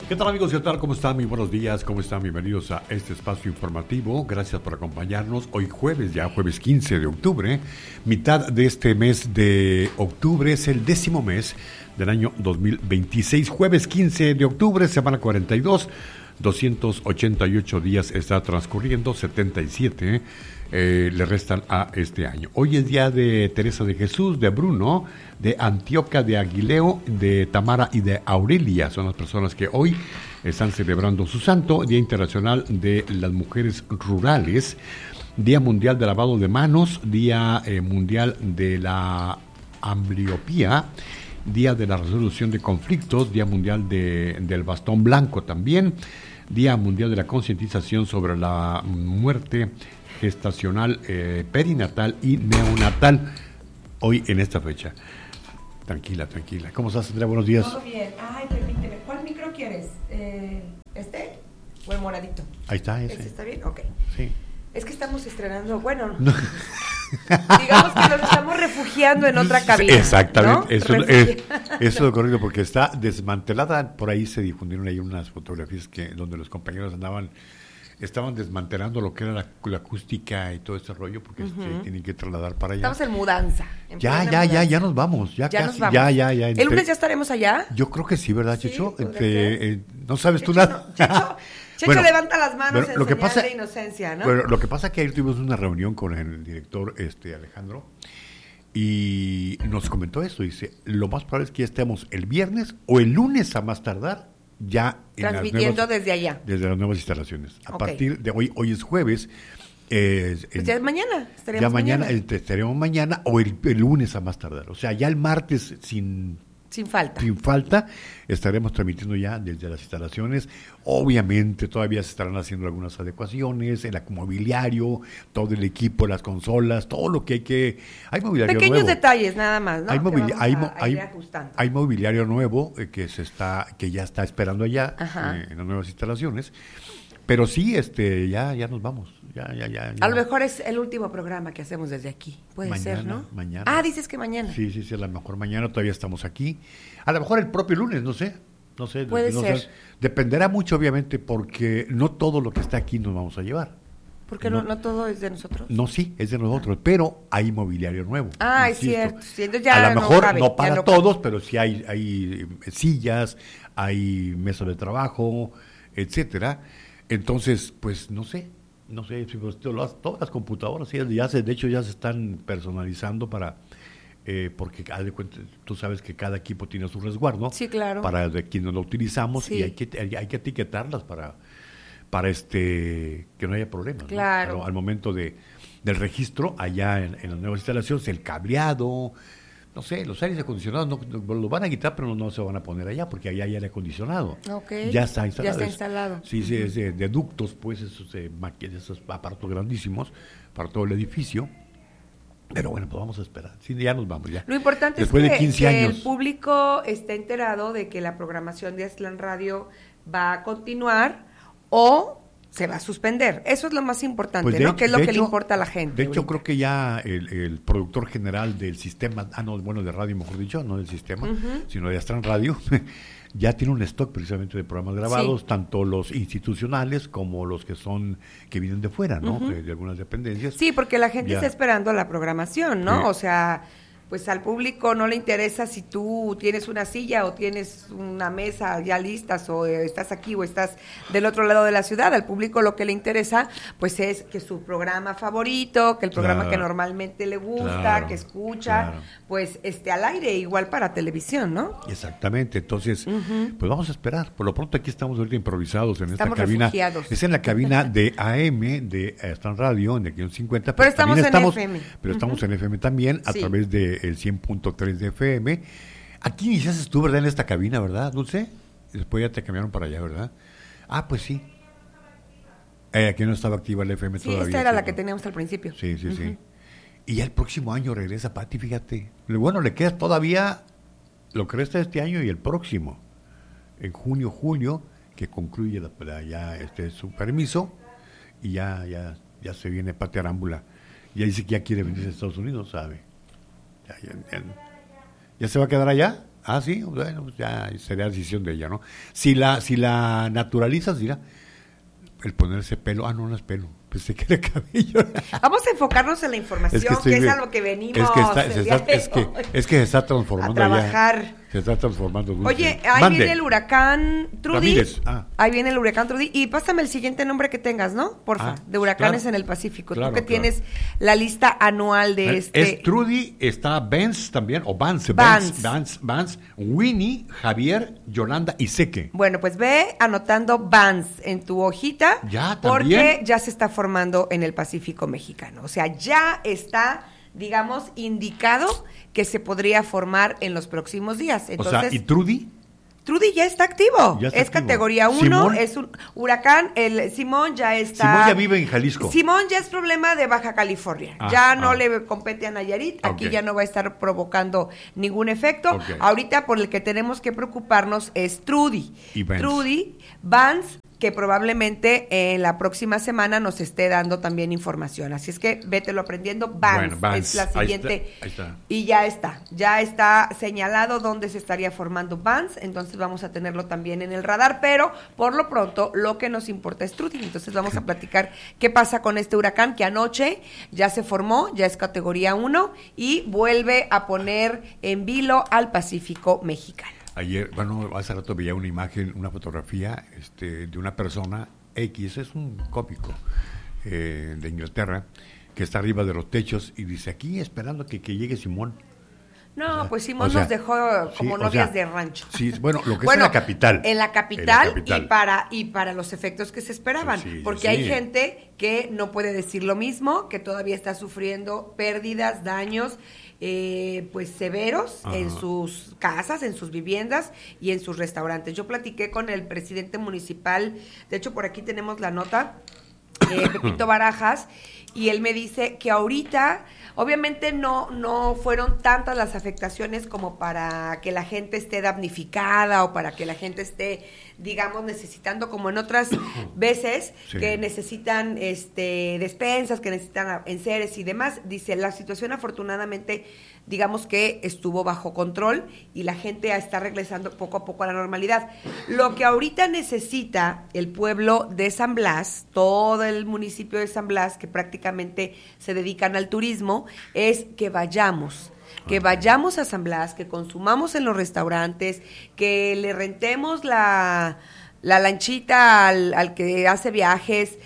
¿Qué tal, amigos? ¿Qué tal? ¿Cómo están? Muy buenos días, ¿cómo están? Bienvenidos a este espacio informativo. Gracias por acompañarnos. Hoy jueves, ya jueves 15 de octubre, mitad de este mes de octubre, es el 10º mes del año 2026. Jueves 15 de octubre, semana 42, 288 días está transcurriendo, 77 le restan a este año. Hoy es día de Teresa de Jesús, de Bruno, de Antioca, de Aguileo, de Tamara y de Aurelia. Son las personas que hoy están celebrando su santo. Día Internacional de las Mujeres Rurales, Día Mundial de Lavado de Manos, Día Mundial de la Ambliopía, Día de la Resolución de Conflictos, Día Mundial del Bastón Blanco también, Día Mundial de la Concientización sobre la Muerte Gestacional, Perinatal y Neonatal, hoy en esta fecha. Tranquila. ¿Cómo estás, Andrea? Buenos días. Todo bien. Ay, permíteme. ¿Cuál micro quieres? ¿Este o el moradito? Ahí está, ese. ¿Este está bien? Ok. Sí. Es que estamos estrenando, bueno, no. Digamos que nos estamos refugiando en otra cabina. Exactamente, ¿no? eso es lo correcto, porque está desmantelada. Por ahí se difundieron ahí unas fotografías donde los compañeros estaban desmantelando lo que era la acústica y todo ese rollo, porque tienen que trasladar para allá. Estamos en mudanza. Ya nos vamos, ya casi, nos vamos. ya. ¿El lunes ya estaremos allá? Yo creo que sí, ¿verdad, Sí, Checho? No sabes Checho, tú nada. Checho Bueno, levanta las manos en lo que señal pasa, de inocencia, ¿no? Bueno, lo que pasa es que ayer tuvimos una reunión con el director Alejandro, y nos comentó eso. Dice, lo más probable es que ya estemos el viernes o el lunes a más tardar, ya transmitiendo desde allá. Desde las nuevas instalaciones. A Ok. partir de hoy es jueves. Pues ya es mañana. Ya mañana estaremos mañana o el lunes a más tardar. O sea, ya el martes sin falta estaremos transmitiendo ya desde las instalaciones. Obviamente todavía se estarán haciendo algunas adecuaciones, el mobiliario, todo el equipo, las consolas, todo lo que hay mobiliario pequeños nuevo. Detalles nada más, ¿no? Hay mobiliario nuevo que ya está esperando allá en las nuevas instalaciones. Pero sí, ya nos vamos. Ya. A lo mejor es el último programa que hacemos desde aquí. Puede ser, ¿no? Mañana. Ah, dices que mañana. Sí, a lo mejor mañana todavía estamos aquí. A lo mejor el propio lunes, no sé. Puede ser. Dependerá mucho, obviamente, porque no todo lo que está aquí nos vamos a llevar. Porque no todo es de nosotros. No, sí, es de nosotros, pero hay mobiliario nuevo. Ah, insisto. Es cierto. Sí, entonces ya a lo mejor cabe, no para no todos, cabe. pero sí hay sillas, hay mesas de trabajo, etcétera. Entonces, pues no sé, todas las computadoras de hecho ya se están personalizando porque haz de cuenta, tú sabes que cada equipo tiene su resguardo. Sí, claro. Para de quienes lo utilizamos, sí. y hay que etiquetarlas para que no haya problemas. Claro. ¿no? Al momento del registro allá en las nuevas instalaciones, el cableado, no sé, los aires acondicionados lo van a quitar, pero no se van a poner allá, porque allá hay aire acondicionado. Okay. Ya está instalado. Ya está instalado. Sí, es de ductos, pues, esos aparatos grandísimos para todo el edificio. Pero bueno, pues vamos a esperar. Sí, ya nos vamos, ya. Lo importante después es de 15 que años. el público esté enterado de que la programación de Aztlán Radio va a continuar o se va a suspender. Eso es lo más importante, Pues ¿no? Que es lo que hecho, le importa a la gente. De hecho, ahorita. creo que ya el productor general del sistema, de radio, mejor dicho, no del sistema, sino de Aztlán Radio, ya tiene un stock precisamente de programas grabados, tanto los institucionales como los que vienen de fuera, ¿no? De algunas dependencias. Sí, porque la gente está esperando la programación, ¿no? Sí. O sea, pues al público no le interesa si tú tienes una silla o tienes una mesa ya listas o estás aquí o estás del otro lado de la ciudad. Al público lo que le interesa pues es que su programa favorito, que el programa que normalmente le gusta, que escucha, pues esté al aire, igual para televisión, ¿no? Exactamente, entonces pues vamos a esperar. Por lo pronto aquí estamos ahorita improvisados en Estamos esta cabina. Refugiados. Es en la cabina de AM de Aztlán Radio, en el 50. Pero estamos en FM. Pero estamos en FM también, a través de el 100.3 de FM. Aquí iniciaste tú, ¿verdad? En esta cabina, ¿verdad, Dulce? Y después ya te cambiaron para allá, ¿verdad? Ah, pues sí. Aquí no estaba activa el FM todavía. Sí, esta era la que teníamos al principio. Sí. Y ya el próximo año regresa Pati, fíjate. Bueno, le queda todavía lo que resta este año y el próximo. En junio, julio, que concluye ya su permiso, y ya se viene Pati Arámbula. Ya dice que ya quiere venirse a Estados Unidos, ¿sabe? ¿Ya se va a quedar allá? Ah, sí, bueno, pues ya sería decisión de ella, ¿no? Si la naturalizas, dirá, el ponerse pelo, no es pelo, pues se queda cabello. Vamos a enfocarnos en la información, que es algo que venimos es que se está transformando a trabajar. Ya. Se está transformando. Oye, ahí viene el huracán Trudy. Ahí viene el huracán Trudy. Y pásame el siguiente nombre que tengas, ¿no? Porfa, de huracanes en el Pacífico. Tú que tienes la lista anual de Es Trudy, está Vance también, o Vance, Winnie, Javier, Yolanda y Seque. Bueno, pues ve anotando Vance en tu hojita. Ya, porque también. ya se está formando en el Pacífico mexicano. O sea, ya está, digamos, indicado que se podría formar en los próximos días. Entonces, o sea, ¿y Trudy? Trudy ya está activo. Es categoría 1, es un huracán. El Simón ya está. Simón ya vive en Jalisco. Simón ya es problema de Baja California. Ya no le compete a Nayarit. Aquí ya no va a estar provocando ningún efecto. Ahorita por el que tenemos que preocuparnos es Trudy. Y Vance. Trudy, Vance, que probablemente en la próxima semana nos esté dando también información. Así es que vételo aprendiendo. Vance es la siguiente. Ahí está. Y ya está señalado dónde se estaría formando Vance, entonces vamos a tenerlo también en el radar, pero por lo pronto lo que nos importa es Trudy. Entonces vamos a platicar qué pasa con este huracán que anoche ya se formó, ya es categoría 1 y vuelve a poner en vilo al Pacífico mexicano. Ayer, hace rato veía una imagen, una fotografía de una persona X, es un cómico de Inglaterra, que está arriba de los techos y dice, aquí esperando que llegue Simón. No, pues Simón nos dejó como novias de rancho. Sí, bueno, lo que es en la capital. En la capital. Y para los efectos que se esperaban. Porque hay gente que no puede decir lo mismo, que todavía está sufriendo pérdidas, daños, pues severos en sus casas, en sus viviendas y en sus restaurantes. Yo platiqué con el presidente municipal, de hecho por aquí tenemos la nota, Pepito Barajas, y él me dice que ahorita, obviamente no fueron tantas las afectaciones como para que la gente esté damnificada o para que la gente esté, digamos, necesitando como en otras veces que necesitan despensas, que necesitan enseres y demás. Dice, la situación afortunadamente, digamos que estuvo bajo control y la gente está regresando poco a poco a la normalidad. Lo que ahorita necesita el pueblo de San Blas, todo el municipio de San Blas, que prácticamente se dedican al turismo, es que vayamos a San Blas, que consumamos en los restaurantes, que le rentemos la lanchita al que hace viajes,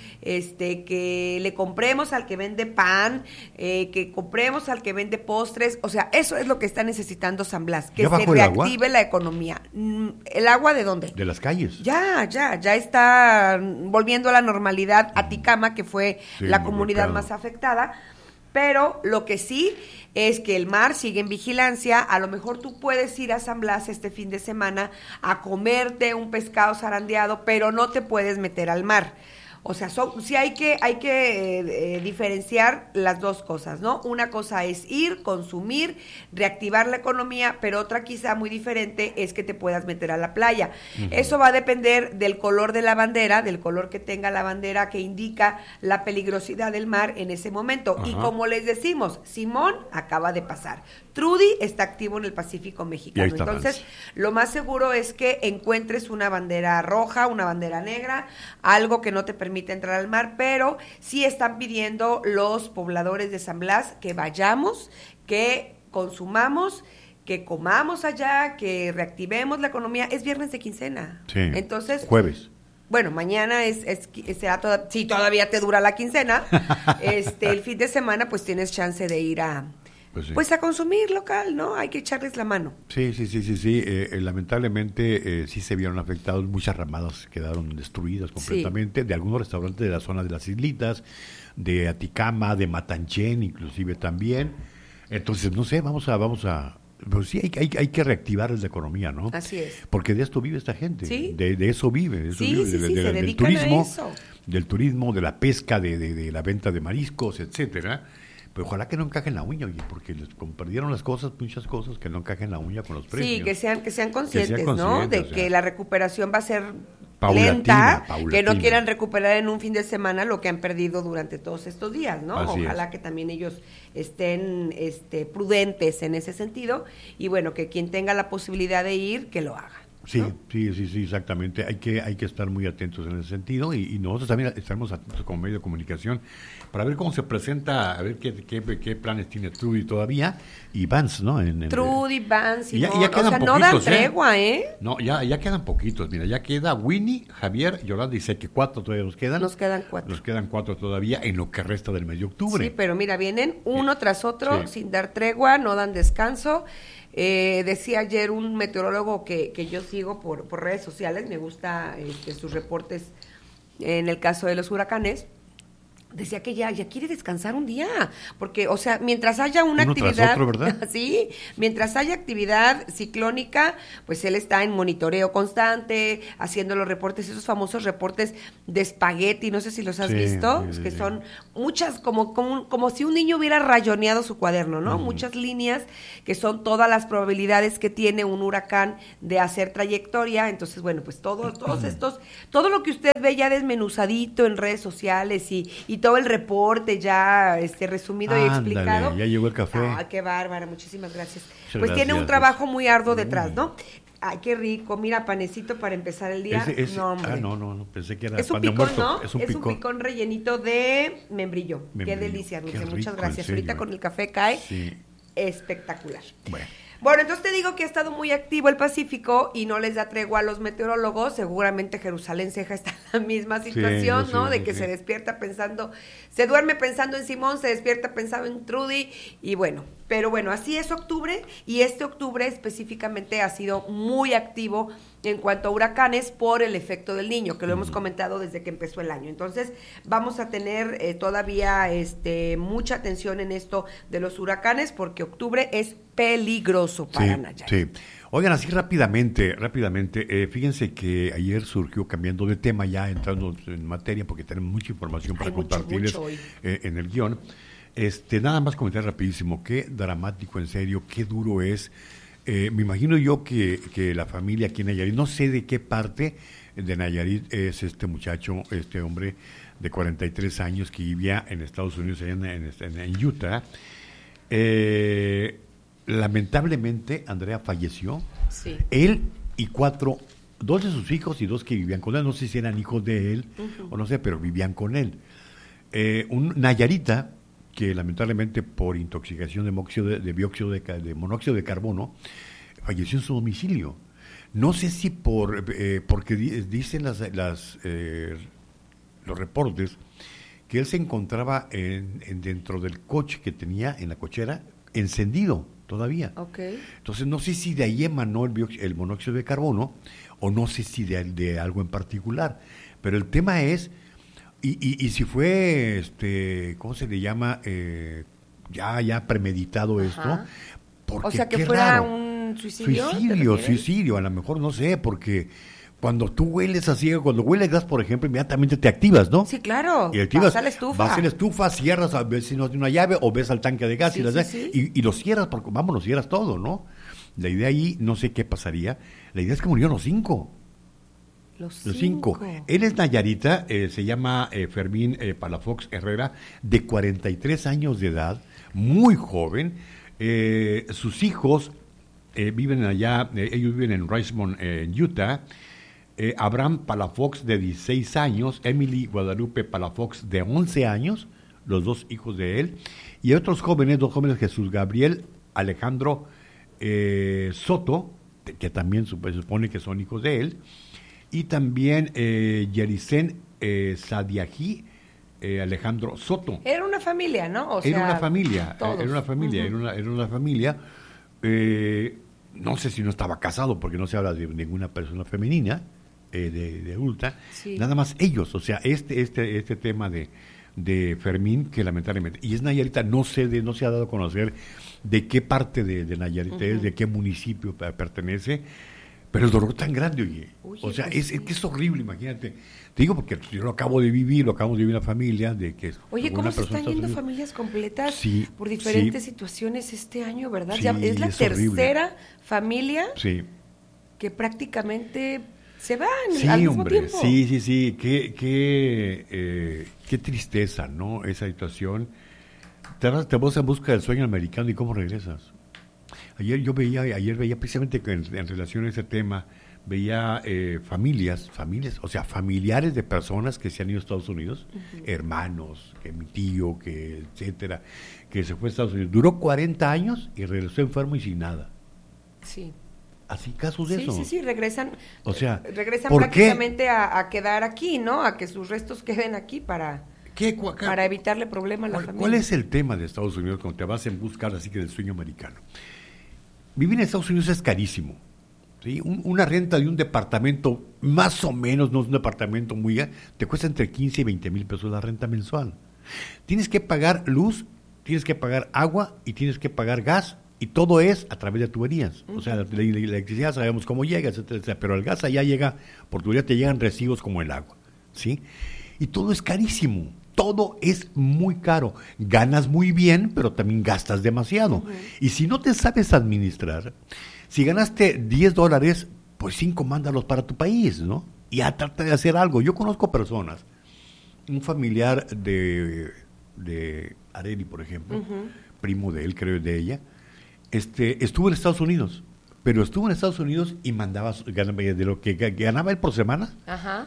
que le compremos al que vende pan, que compremos al que vende postres. O sea, eso es lo que está necesitando San Blas, que se reactive la economía. ¿El agua de dónde? De las calles. Ya está volviendo a la normalidad Aticama, que fue la comunidad más afectada. Pero lo que sí es que el mar sigue en vigilancia. A lo mejor tú puedes ir a San Blas este fin de semana a comerte un pescado zarandeado, pero no te puedes meter al mar. O sea, sí hay que diferenciar las dos cosas, ¿no? Una cosa es ir, consumir, reactivar la economía, pero otra quizá muy diferente es que te puedas meter a la playa. Eso va a depender del color de la bandera, del color que tenga la bandera que indica la peligrosidad del mar en ese momento. Y como les decimos, Simón acaba de pasar. Trudy está activo en el Pacífico mexicano. Entonces, lo más seguro es que encuentres una bandera roja, una bandera negra, algo que no te permite entrar al mar, pero sí están pidiendo los pobladores de San Blas que vayamos, que consumamos, que comamos allá, que reactivemos la economía. Es viernes de quincena. Sí. Entonces, jueves. Bueno, mañana será si todavía te dura la quincena, el fin de semana pues tienes chance de ir a consumir local, ¿no? Hay que echarles la mano. Sí. Lamentablemente sí se vieron afectados, muchas ramadas quedaron destruidas completamente, de algunos restaurantes de la zona de las islitas, de Aticama, de Matanchén inclusive también. Entonces, no sé, vamos a pero sí hay que reactivar la economía, ¿no? Así es. Porque de esto vive esta gente, ¿sí? de eso vive, del turismo, de la pesca, de la venta de mariscos, etcétera. Pero ojalá que no encajen la uña, oye, porque como perdieron muchas cosas, que no encajen la uña con los precios. Sí, que sean conscientes, ¿no? De que la recuperación va a ser lenta, paulatina. que no quieran recuperar en un fin de semana lo que han perdido durante todos estos días, ¿no? Así Ojalá que también ellos estén prudentes en ese sentido y bueno, que quien tenga la posibilidad de ir, que lo haga. Sí, ¿no? sí, exactamente. Hay que estar muy atentos en ese sentido y nosotros también estaremos atentos como medio de comunicación para ver cómo se presenta, a ver qué planes tiene Trudy todavía y Vance, ¿no? Trudy, Vance, ya o quedan sea, poquitos, no dan tregua, ¿eh? No, ya quedan poquitos. Mira, ya queda Winnie, Javier, Yolanda, dice que 4 todavía nos quedan. Nos quedan 4. Nos quedan 4 todavía en lo que resta del mes de octubre. Sí, pero mira, vienen uno tras otro sin dar tregua, no dan descanso. Decía ayer un meteorólogo que yo sigo por redes sociales, me gusta sus reportes en el caso de los huracanes. Decía que ya quiere descansar un día, porque, o sea, mientras haya una actividad, tras otro, ¿verdad? Sí, mientras haya actividad ciclónica, pues él está en monitoreo constante, haciendo los reportes, esos famosos reportes de espagueti, no sé si los has visto, que son muchas, como si un niño hubiera rayoneado su cuaderno, ¿no? Muchas líneas que son todas las probabilidades que tiene un huracán de hacer trayectoria, entonces, bueno, pues todo lo que usted ve ya desmenuzadito en redes sociales y todo el reporte ya resumido y explicado. Ya llegó el café. Ah, qué bárbara, muchísimas gracias. Muchas pues gracias. tiene un trabajo muy arduo detrás, ¿no? Ay, qué rico, mira, panecito para empezar el día. No, hombre. No, pensé que era Es un pan de picón, muerto. ¿no? Es un picón rellenito de membrillo. Qué delicia, Dulce, Qué rico, muchas gracias. en Ahorita serio. con el café cae Sí. espectacular. Bueno, Entonces te digo que ha estado muy activo el Pacífico y no les da tregua a los meteorólogos. Seguramente Jerusalén Ceja está en la misma situación, ¿no? De que se despierta se duerme pensando en Simón, se despierta pensando en Trudy y bueno. Pero bueno, así es octubre y este octubre específicamente ha sido muy activo en cuanto a huracanes por el efecto del Niño, que lo hemos comentado desde que empezó el año. Entonces, vamos a tener todavía mucha atención en esto de los huracanes porque octubre es peligroso para Nayarit. Sí. Oigan, así rápidamente, fíjense que ayer surgió, cambiando de tema ya, entrando en materia, porque tenemos mucha información para compartirles mucho hoy. En el guión. Nada más comentar rapidísimo, qué dramático, en serio, qué duro es. Me imagino yo que la familia aquí en Nayarit, no sé de qué parte de Nayarit es este muchacho, este hombre de 43 años que vivía en Estados Unidos, allá en Utah. Lamentablemente, Andrea falleció. Sí. Él y 2 de sus hijos y 2 que vivían con él, no sé si eran hijos de él o no sé, pero vivían con él. Un nayarita que lamentablemente por intoxicación de monóxido de carbono falleció en su domicilio. No sé si porque dicen los reportes que él se encontraba dentro del coche que tenía en la cochera encendido todavía. Okay. Entonces no sé si de ahí emanó el monóxido de carbono o no sé si de algo en particular, pero el tema es y si fue ¿cómo se le llama? Ya premeditado esto, porque o sea que qué fuera raro. un suicidio. Suicidio, a lo mejor no sé, porque cuando tú hueles así, cuando hueles gas, por ejemplo, inmediatamente te activas, ¿no? Sí, claro. Y activas, vas a la estufa. Vas a la estufa, cierras a ver si no tiene una llave o ves al tanque de gas Sí. y lo cierras, porque lo cierras todo, ¿no? La idea ahí, no sé qué pasaría, la idea es que murieron los 5. Los 5. Él es nayarita, se llama Fermín Palafox Herrera, de 43 años de edad, muy joven. Sus hijos viven allá, ellos viven en Richmond, en Utah. Abraham Palafox, de 16 años, Emily Guadalupe Palafox, de 11 años, los 2 hijos de él, y dos jóvenes, Jesús Gabriel Alejandro Soto, que también se supone que son hijos de él, y también Yericen Sadiají Alejandro Soto. Era una familia, ¿no? Era una familia, todos. era una familia. No sé si no estaba casado, porque no se habla de ninguna persona femenina, de adulta, nada más ellos, o sea, este tema de Fermín, que lamentablemente, y es nayarita, no se ha dado a conocer de qué parte de Nayarit es, de qué municipio pertenece, pero el dolor tan grande, oye, o sea, pues es que es horrible, imagínate, te digo porque yo lo acabo de vivir una familia de que... Oye, ¿cómo se están yendo familias completas por diferentes situaciones este año, verdad? Sí, ya es la tercera horrible. familia Sí. que prácticamente se van Sí, al mismo hombre, tiempo. sí, qué tristeza, ¿no? Esa situación. Te vas en busca del sueño americano y cómo regresas. Ayer veía precisamente que en relación a ese tema, veía familiares, o sea, familiares de personas que se han ido a Estados Unidos, hermanos, que mi tío, que etcétera, que se fue a Estados Unidos. Duró 40 años y regresó enfermo y sin nada. Sí. Así casos de eso. Sí, regresan. O sea, regresan ¿por prácticamente a quedar aquí, ¿no? A que sus restos queden aquí para evitarle problemas a la familia. ¿Cuál es el tema de Estados Unidos cuando te vas en buscar así que del sueño americano? Vivir en Estados Unidos es carísimo. ¿Sí? Una renta de un departamento, más o menos, no es un departamento muy grande, te cuesta entre 15 y 20 mil pesos la renta mensual. Tienes que pagar luz, tienes que pagar agua y tienes que pagar gas, y todo es a través de tuberías. O sea, la electricidad sabemos cómo llega, etcétera, etcétera, pero el gas allá llega, por tubería te llegan recibos como el agua. ¿Sí? Y todo es carísimo. Todo es muy caro. Ganas muy bien, pero también gastas demasiado. Y si no te sabes administrar, si ganaste $10, pues 5 mándalos para tu país, ¿no? Y ya trata de hacer algo. Yo conozco personas, un familiar de Areli, por ejemplo, primo de él, creo, de ella, estuvo en Estados Unidos. Pero estuvo en Estados Unidos y de lo que ganaba él por semana,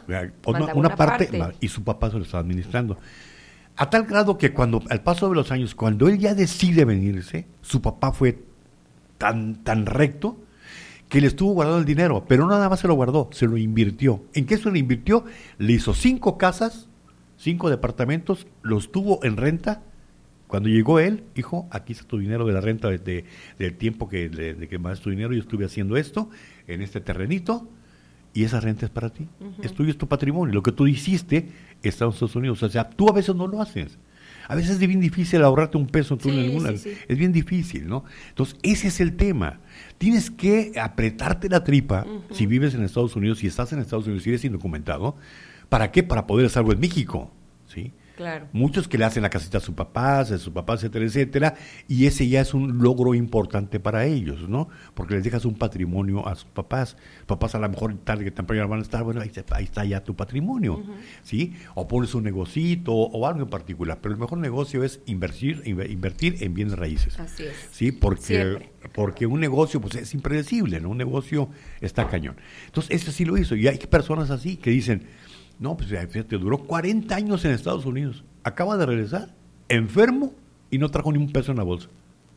una parte, y su papá se lo estaba administrando. A tal grado que al paso de los años, cuando él ya decide venirse, su papá fue tan recto que le estuvo guardando el dinero, pero no nada más se lo guardó, se lo invirtió. ¿En qué se lo invirtió? Le hizo 5 casas, 5 departamentos, los tuvo en renta. Cuando llegó él, hijo, aquí está tu dinero de la renta del tiempo de que más tu dinero, yo estuve haciendo esto en este terrenito y esa renta es para ti. Es tuyo, es tu patrimonio. Lo que tú hiciste está en Estados Unidos. O sea, tú a veces no lo haces. A veces es bien difícil ahorrarte un peso tú en alguna. Es bien difícil, ¿no? Entonces, ese es el tema. Tienes que apretarte la tripa si vives en Estados Unidos, si estás en Estados Unidos, si eres indocumentado. ¿Para qué? Para poder hacer algo en México, ¿sí? Claro. Muchos que le hacen la casita a sus papás, etcétera, etcétera, y ese ya es un logro importante para ellos, ¿no? Porque les dejas un patrimonio a sus papás. Papás a lo mejor tarde que temprano van a estar, bueno, ahí está ya tu patrimonio, ¿sí? O pones un negocito o algo en particular, pero el mejor negocio es invertir en bienes raíces. Así es. Sí, porque un negocio pues es impredecible, ¿no? Un negocio está cañón. Entonces, eso sí lo hizo, y hay personas así que dicen, no, pues fíjate, duró 40 años en Estados Unidos. Acaba de regresar, enfermo, y no trajo ni un peso en la bolsa.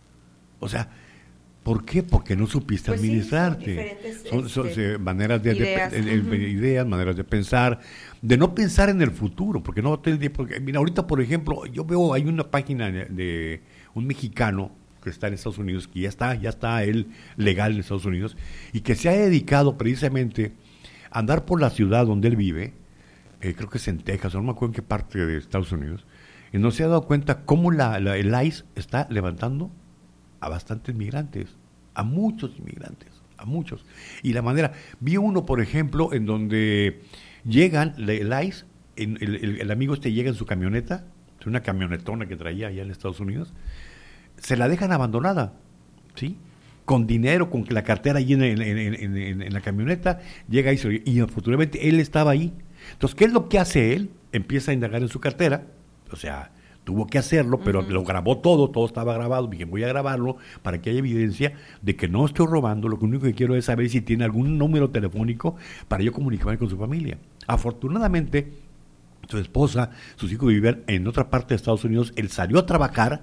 O sea, ¿por qué? Porque no supiste administrarte. Son maneras de ideas, maneras de pensar, de no pensar en el futuro, porque mira, ahorita, por ejemplo, yo veo, hay una página de un mexicano que está en Estados Unidos, que ya está él legal en Estados Unidos, y que se ha dedicado precisamente a andar por la ciudad donde él vive. Creo que es en Texas, no me acuerdo en qué parte de Estados Unidos, y no se ha dado cuenta cómo el ICE está levantando a bastantes migrantes, a muchos inmigrantes, a muchos. Y la manera, vi uno, por ejemplo, en donde llegan, el ICE, el amigo llega en su camioneta, una camionetona que traía allá en Estados Unidos, se la dejan abandonada, ¿sí? Con dinero, con la cartera ahí en la camioneta, llega y afortunadamente él estaba ahí. Entonces, ¿qué es lo que hace él? Empieza a indagar en su cartera, o sea, tuvo que hacerlo, pero lo grabó todo estaba grabado, dije, voy a grabarlo para que haya evidencia de que no estoy robando, lo único que quiero es saber si tiene algún número telefónico para yo comunicarme con su familia. Afortunadamente, su esposa, sus hijos vivían en otra parte de Estados Unidos, él salió a trabajar,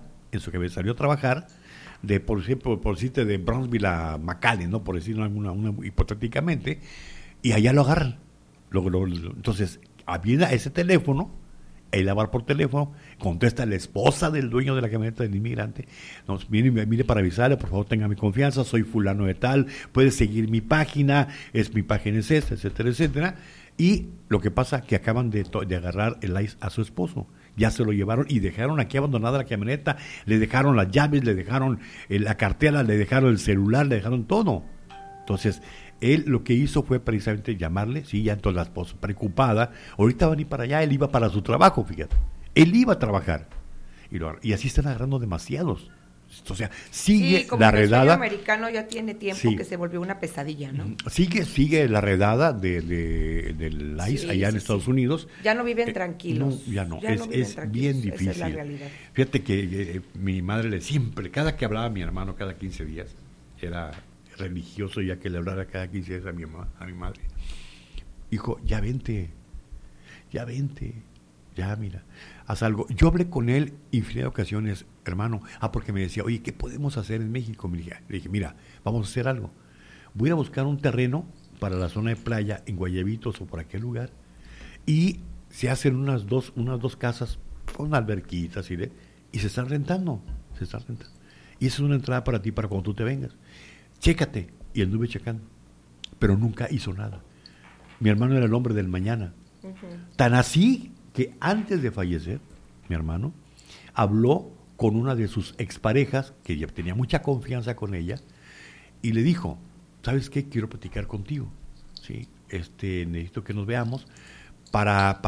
por decirte, de Brownsville a McAllen, ¿no? Por decirlo hipotéticamente, y allá lo agarran. Entonces, había ese teléfono, él habla por teléfono, contesta la esposa del dueño de la camioneta del inmigrante, nos viene para avisarle, por favor tenga mi confianza, soy fulano de tal, puede seguir mi página es esta, etcétera, etcétera. Y lo que pasa que acaban de agarrar el ICE a su esposo, ya se lo llevaron y dejaron aquí abandonada la camioneta, le dejaron las llaves, le dejaron la cartera, le dejaron el celular, le dejaron todo. Entonces, él lo que hizo fue precisamente llamarle, sí, ya entonces la esposa preocupada, ahorita van a ir para allá, él iba para su trabajo, fíjate, él iba a trabajar, y así están agarrando demasiados, O sea, sigue como la que el sueño redada. americano ya tiene tiempo que se volvió una pesadilla, ¿no? Sigue la redada del ICE allá en Estados Unidos. Ya no viven tranquilos. No, ya no. Ya no viven Es tranquilos. bien difícil. Esa es la realidad. Fíjate que mi madre siempre, cada que hablaba a mi hermano, cada 15 días, era religioso ya que le hablara cada 15 días a mi madre. Hijo, ya vente, ya mira, haz algo. Yo hablé con él infinidad de ocasiones, hermano, porque me decía, oye, ¿qué podemos hacer en México? Le dije, mira, vamos a hacer algo. Voy a ir a buscar un terreno para la zona de playa en Guayabitos o por aquel lugar y se hacen unas dos casas con alberquitas y se están rentando. Y esa es una entrada para ti, para cuando tú te vengas. Chécate. Y anduve checando, pero nunca hizo nada. Mi hermano era el hombre del mañana. Tan así que antes de fallecer, mi hermano habló con una de sus exparejas, que ya tenía mucha confianza con ella, y le dijo, ¿sabes qué? Quiero platicar contigo. ¿Sí? Necesito que nos veamos para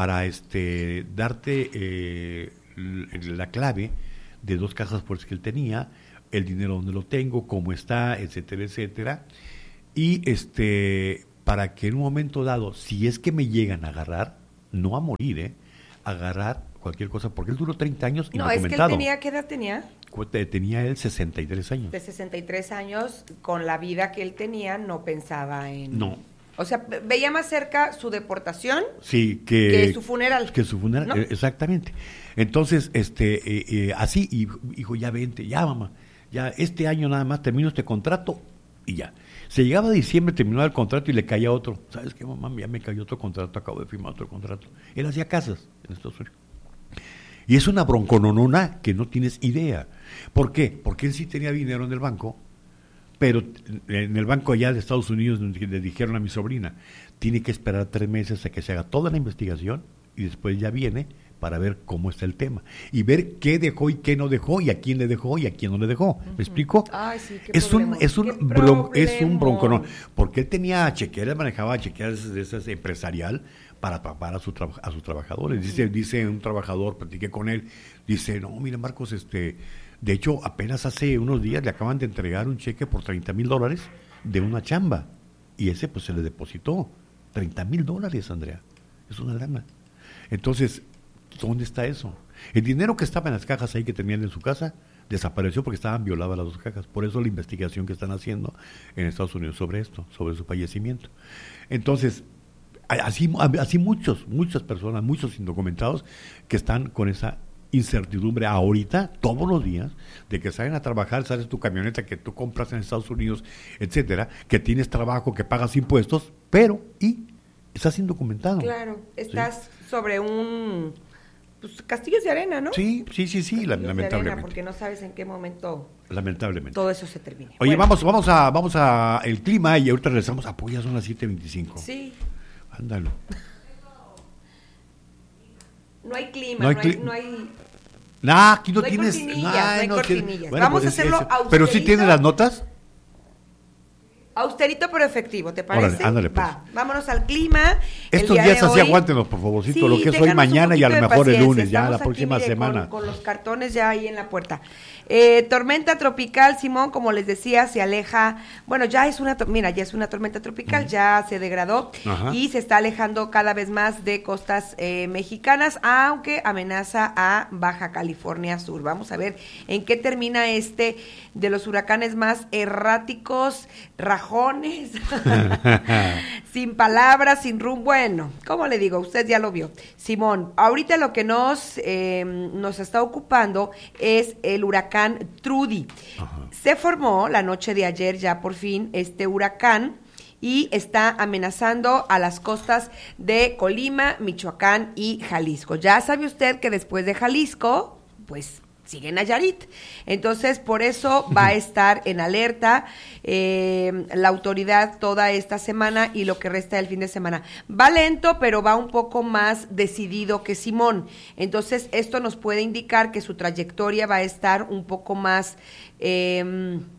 darte la clave de 2 casas fuertes que él tenía, el dinero donde lo tengo, cómo está, etcétera, etcétera. Y para que en un momento dado, si es que me llegan a agarrar, no a morir, agarrar cualquier cosa, porque él duró 30 años indocumentado. Es que él ¿qué edad tenía? Tenía él 63 años. De 63 años, con la vida que él tenía, no pensaba en... No. O sea, veía más cerca su deportación que su funeral. Que su funeral, ¿no? Exactamente. Entonces, así, y dijo, ya vente, ya mamá, ya este año nada más termino este contrato y ya. Se llegaba a diciembre, terminaba el contrato y le caía otro. ¿Sabes qué, mamá? Ya me cayó otro contrato, acabo de firmar otro contrato. Él hacía casas en Estados Unidos. Y es una broncononona que no tienes idea. ¿Por qué? Porque él sí tenía dinero en el banco, pero en el banco allá de Estados Unidos le dijeron a mi sobrina, tiene que esperar 3 meses a que se haga toda la investigación y después ya viene para ver cómo está el tema y ver qué dejó y qué no dejó y a quién le dejó y a quién no le dejó. ¿Me explico? Ay, sí, es un bronconón, porque él tenía chequeras, manejaba chequeras de esas empresarial para pagar a sus trabajadores. Dice un trabajador, platiqué con él, dice, no, mira Marcos, de hecho apenas hace unos días le acaban de entregar un cheque por $30,000 de una chamba y ese pues se le depositó $30,000, Andrea, es una lana. Entonces, ¿dónde está eso? El dinero que estaba en las cajas ahí que tenían en su casa desapareció porque estaban violadas las 2 cajas. Por eso la investigación que están haciendo en Estados Unidos sobre esto, sobre su fallecimiento. Entonces, así muchas personas, muchos indocumentados que están con esa incertidumbre ahorita, todos los días, de que salen a trabajar, sales tu camioneta que tú compras en Estados Unidos, etcétera, que tienes trabajo, que pagas impuestos, pero estás indocumentado. Claro, estás sobre un castillos de arena, ¿no? Sí, lamentablemente. Porque no sabes en qué momento lamentablemente todo eso se termine. Oye, bueno. vamos a el clima y ahorita regresamos. Ya son las 7:25. Sí. Ándalo. No hay clima, no hay... aquí no hay tienes... cortinillas, no hay cortinillas. Bueno, vamos a hacerlo austerito. ¿Pero sí tiene las notas? Austerito pero efectivo, ¿te parece? Órale, ándale, pues. Vámonos al clima. Estos días así aguántenos, por favorcito, lo que es hoy, mañana y a lo mejor el lunes, ya la próxima semana. Con los cartones ya ahí en la puerta. Tormenta tropical, Simón, como les decía, se aleja, bueno, ya es una tormenta tropical, ya se degradó. Ajá. Y se está alejando cada vez más de costas mexicanas, aunque amenaza a Baja California Sur. Vamos a ver en qué termina de los huracanes más erráticos, rajones, sin palabras, sin rumbo. Bueno, ¿cómo le digo? Usted ya lo vio. Simón, ahorita lo que nos está ocupando es el huracán Trudy. Ajá. Se formó la noche de ayer ya por fin este huracán y está amenazando a las costas de Colima, Michoacán y Jalisco. Ya sabe usted que después de Jalisco, pues sigue Nayarit. Entonces, por eso va a estar en alerta la autoridad toda esta semana y lo que resta del fin de semana. Va lento, pero va un poco más decidido que Simón. Entonces, esto nos puede indicar que su trayectoria va a estar un poco más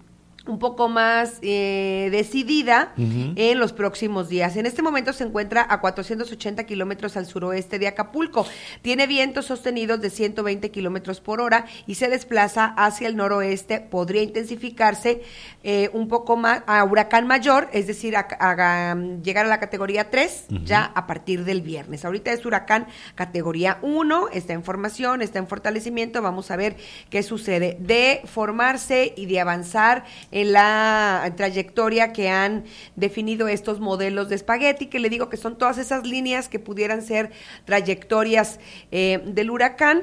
un poco más decidida en los próximos días. En este momento se encuentra a 480 kilómetros al suroeste de Acapulco. Tiene vientos sostenidos de 120 kilómetros por hora y se desplaza hacia el noroeste. Podría intensificarse un poco más a huracán mayor, es decir, llegar a la categoría 3 ya a partir del viernes. Ahorita es huracán categoría 1, está en formación, está en fortalecimiento. Vamos a ver qué sucede. De formarse y de avanzar en la trayectoria que han definido estos modelos de espagueti, que le digo que son todas esas líneas que pudieran ser trayectorias del huracán,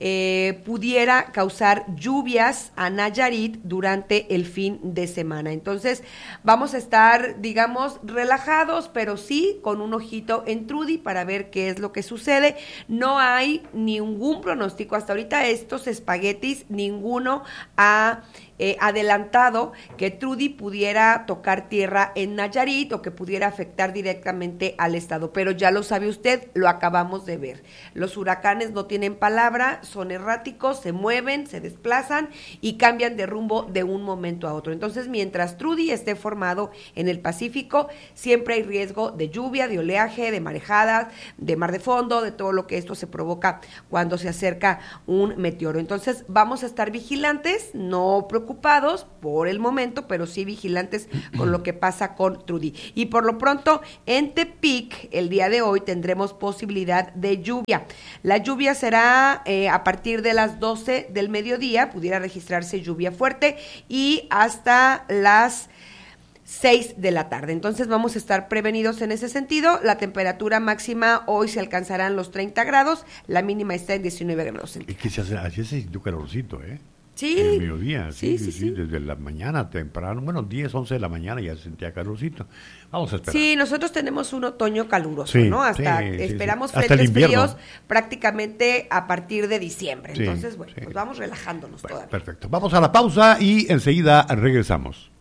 pudiera causar lluvias a Nayarit durante el fin de semana. Entonces vamos a estar, digamos, relajados, pero sí con un ojito en Trudy para ver qué es lo que sucede. No hay ningún pronóstico hasta ahorita. Estos espaguetis, ninguno ha adelantado que Trudy pudiera tocar tierra en Nayarit o que pudiera afectar directamente al estado, pero ya lo sabe usted, lo acabamos de ver. Los huracanes no tienen palabra, son erráticos, se mueven, se desplazan y cambian de rumbo de un momento a otro. Entonces, mientras Trudy esté formado en el Pacífico, siempre hay riesgo de lluvia, de oleaje, de marejadas, de mar de fondo, de todo lo que esto se provoca cuando se acerca un meteoro. Entonces, vamos a estar vigilantes, no preocupados por el momento, pero sí vigilantes con lo que pasa con Trudy. Y por lo pronto, en Tepic, el día de hoy tendremos posibilidad de lluvia. La lluvia será a partir de las 12 del mediodía, pudiera registrarse lluvia fuerte, y hasta las 6 de la tarde. Entonces vamos a estar prevenidos en ese sentido. La temperatura máxima hoy se alcanzarán los 30 grados, la mínima está en 19 grados centígrados. Es que así se sintió calorcito, ¿eh? Sí. El mediodía, sí, Sí. desde la mañana temprano, bueno, 10, 11 de la mañana ya se sentía calorcito. Vamos a esperar. Sí, nosotros tenemos un otoño caluroso, Sí, ¿no? Hasta sí, esperamos sí. Hasta frentes el invierno. fríos prácticamente a partir de diciembre. Sí, Entonces, bueno, sí. pues vamos relajándonos todavía. Perfecto. Vamos a la pausa y enseguida regresamos.